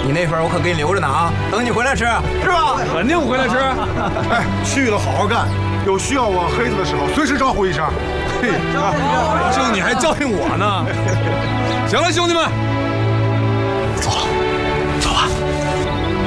你那份我可给你留着呢啊，等你回来吃，是吧？ 肯定回来吃。 哎，去了好好干，有需要我黑子的时候，随时招呼一声。嘿， 就你还教训我呢？行了，兄弟们。